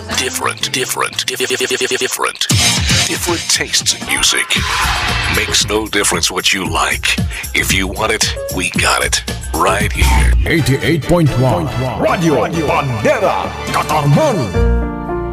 Different tastes in music. Makes no difference what you like. If you want it, we got it. Right here. 88.1 Radio Bandera Katarman.